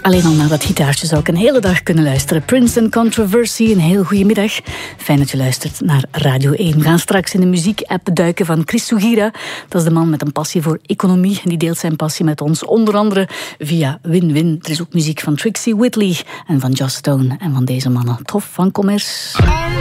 Alleen al naar dat gitaartje zou ik een hele dag kunnen luisteren. Prince and Controversy, een heel goede middag. Fijn dat je luistert naar Radio 1. We gaan straks in de muziek-app duiken van Chris Sugira. Dat is de man met een passie voor economie. En die deelt zijn passie met ons, onder andere via Win-Win. Er is ook muziek van Trixie Whitley en van Joss Stone. En van deze mannen, Tof van Commerce.